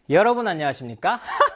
여러분 안녕하십니까?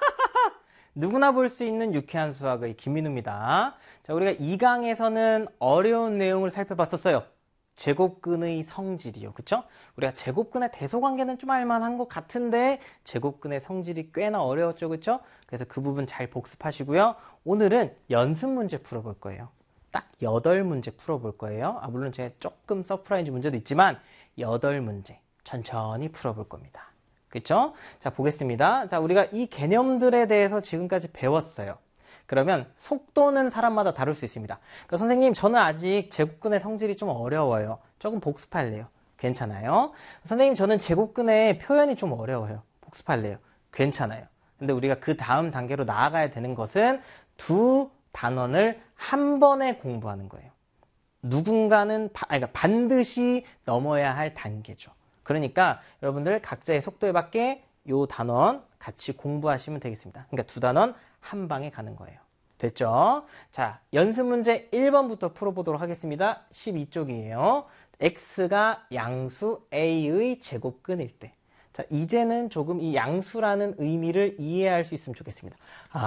누구나 볼 수 있는 유쾌한 수학의 김민우입니다. 자, 우리가 2강에서는 어려운 내용을 살펴봤었어요. 제곱근의 성질이요. 그쵸? 우리가 제곱근의 대소관계는 좀 알만한 것 같은데 제곱근의 성질이 꽤나 어려웠죠. 그쵸? 그래서 그 부분 잘 복습하시고요. 오늘은 연습 문제 풀어볼 거예요. 딱 8문제 풀어볼 거예요. 물론 제가 조금 서프라이즈 문제도 있지만 8문제 천천히 풀어볼 겁니다. 그쵸? 자, 보겠습니다. 자, 우리가 이 개념들에 대해서 지금까지 배웠어요. 그러면 속도는 사람마다 다를 수 있습니다. 그러니까 선생님, 저는 아직 제곱근의 성질이 좀 어려워요. 조금 복습할래요. 괜찮아요. 선생님, 저는 제곱근의 표현이 좀 어려워요. 복습할래요. 괜찮아요. 근데 우리가 그 다음 단계로 나아가야 되는 것은 두 단원을 한 번에 공부하는 거예요. 누군가는 그러니까 반드시 넘어야 할 단계죠. 그러니까 여러분들 각자의 속도에 맞게 요 단원 같이 공부하시면 되겠습니다. 그러니까 두 단원 한 방에 가는 거예요. 됐죠? 자, 연습 문제 1번부터 풀어보도록 하겠습니다. 12쪽이에요. x가 양수 a의 제곱근일 때. 자, 이제는 조금 이 양수라는 의미를 이해할 수 있으면 좋겠습니다.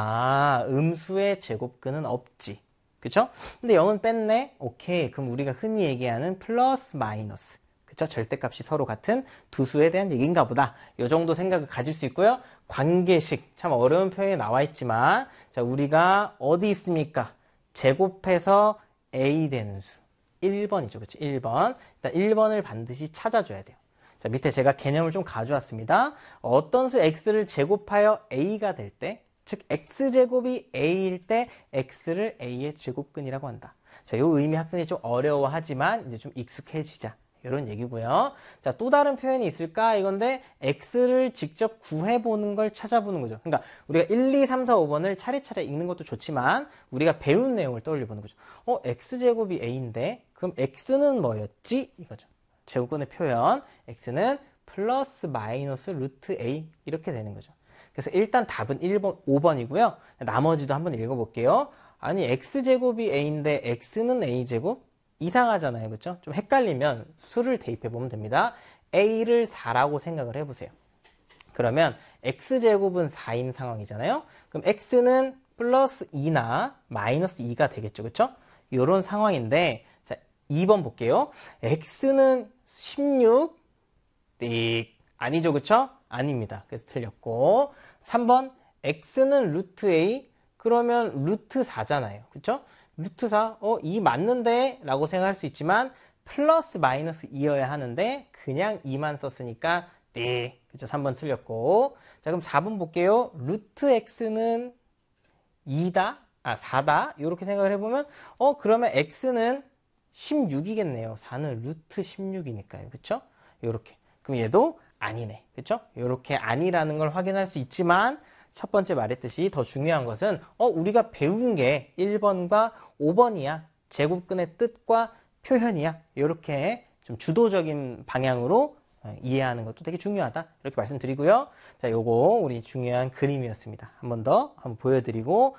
음수의 제곱근은 없지. 그쵸? 근데 0은 뺐네? 오케이. 그럼 우리가 흔히 얘기하는 플러스 마이너스. 그쵸? 절대값이 서로 같은 두 수에 대한 얘기인가 보다. 이 정도 생각을 가질 수 있고요. 관계식. 참 어려운 표현이 나와 있지만, 자, 우리가 어디 있습니까? 제곱해서 a 되는 수. 1번이죠. 그쵸? 1번. 일단 1번을 반드시 찾아줘야 돼요. 자, 밑에 제가 개념을 좀 가져왔습니다. 어떤 수 x를 제곱하여 a가 될 때, 즉 x제곱이 a일 때 x를 a의 제곱근이라고 한다. 자, 이 의미 학생이 좀 어려워하지만 이제 좀 익숙해지자. 이런 얘기고요. 자, 또 다른 표현이 있을까? 이건데 x를 직접 구해보는 걸 찾아보는 거죠. 그러니까 우리가 1, 2, 3, 4, 5번을 차례차례 읽는 것도 좋지만 우리가 배운 내용을 떠올려보는 거죠. x제곱이 a인데 그럼 x는 뭐였지? 이거죠. 제곱근의 표현. x는 플러스 마이너스 루트 a 이렇게 되는 거죠. 그래서 일단 답은 1번, 5번이고요. 나머지도 한번 읽어볼게요. 아니, x제곱이 a인데 x는 a제곱? 이상하잖아요. 그쵸? 좀 헷갈리면 수를 대입해보면 됩니다. a를 4라고 생각을 해보세요. 그러면 x제곱은 4인 상황이잖아요. 그럼 x는 플러스 2나 마이너스 2가 되겠죠. 그쵸? 이런 상황인데, 자, 2번 볼게요. x는 16, 띡. 아니죠. 그쵸? 아닙니다. 그래서 틀렸고. 3번, x는 루트 a, 그러면 루트 4잖아요. 그쵸? 루트 4, 이 맞는데? 라고 생각할 수 있지만, 플러스 마이너스 2여야 하는데, 그냥 2만 썼으니까, 네. 그쵸? 3번 틀렸고. 자, 그럼 4번 볼게요. 루트 x는 2다? 4다? 이렇게 생각을 해보면, 그러면 x는 16이겠네요. 4는 루트 16이니까요. 그쵸? 요렇게. 그럼 얘도 아니네. 그쵸? 요렇게 아니라는 걸 확인할 수 있지만, 첫 번째 말했듯이 더 중요한 것은 우리가 배운 게 1번과 5번이야. 제곱근의 뜻과 표현이야. 이렇게 좀 주도적인 방향으로 이해하는 것도 되게 중요하다. 이렇게 말씀드리고요. 자, 요거 우리 중요한 그림이었습니다. 한 번 더 한번 보여드리고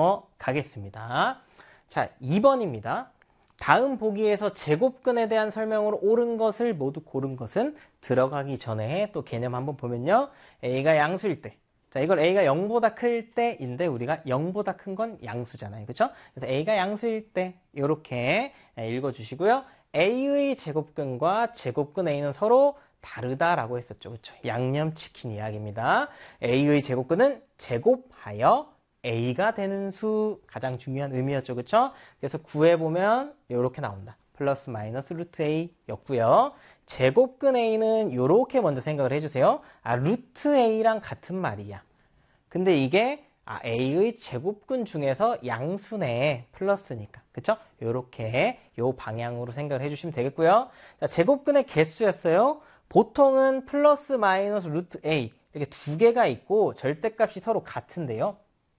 넘어가겠습니다. 자, 2번입니다. 다음 보기에서 제곱근에 대한 설명으로 옳은 것을 모두 고른 것은 들어가기 전에 또 개념 한번 보면요. a가 양수일 때. 자, 이걸 a가 0보다 클 때인데 우리가 0보다 큰 건 양수잖아요. 그쵸? 그래서 a가 양수일 때 이렇게 읽어주시고요. a의 제곱근과 제곱근 a는 서로 다르다라고 했었죠. 그쵸? 양념치킨 이야기입니다. a의 제곱근은 제곱하여 a가 되는 수, 가장 중요한 의미였죠. 그쵸? 그래서 구해보면 이렇게 나온다. 플러스 마이너스 루트 a 였고요. 제곱근 a는 이렇게 먼저 생각을 해주세요. 루트 a랑 같은 말이야. 근데 이게 a의 제곱근 중에서 양수네. 플러스니까. 그쵸? 요렇게 요 방향으로 생각을 해주시면 되겠고요. 자, 제곱근의 개수였어요. 보통은 플러스 마이너스 루트 a 이렇게 두 개가 있고 절대값이 서로 같은데요.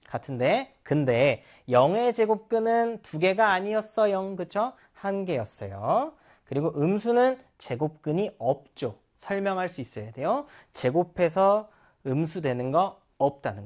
근데 0의 제곱근은 두 개가 아니었어. 0. 그쵸? 한 개였어요. 그리고 음수는 제곱근이 없죠. 설명할 수 있어야 돼요. 제곱해서 음수 되는 거 없다는 거.